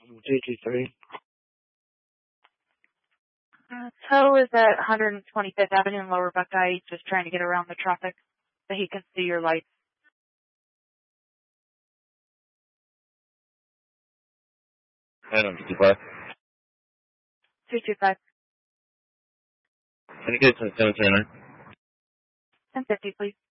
223. Tow is at 125th Avenue in Lower Buckeye, just trying to get around the traffic so he can see your lights. Item 55. 225. Can you get to 729? 1050, please.